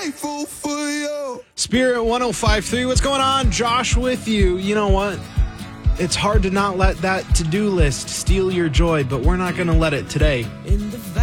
grateful for you. Spirit 105.3, what's going on? Josh with you. You know what? It's hard to not let that to-do list steal your joy, but we're not going to let it today. In the